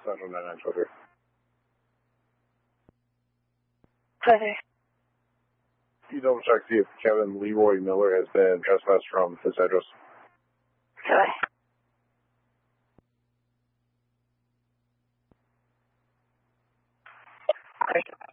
Central 9923. Okay. Can you double check see if Kevin Leroy Miller has been trespassed from his address? Okay. Great.